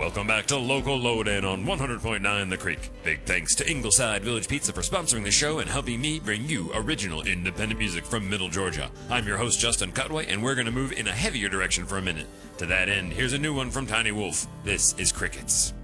Welcome back to Local Lowdown on 100.9 The Creek. Big thanks to Ingleside Village Pizza for sponsoring the show and helping me bring you original independent music from Middle Georgia. I'm your host, Justin Cutway, and we're going to move in a heavier direction for a minute. To that end, here's a new one from Tiny Wolf. This is Crickets.